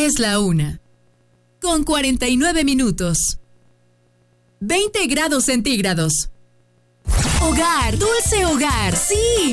Es la 1:49. 20 grados centígrados. Hogar, dulce hogar, sí.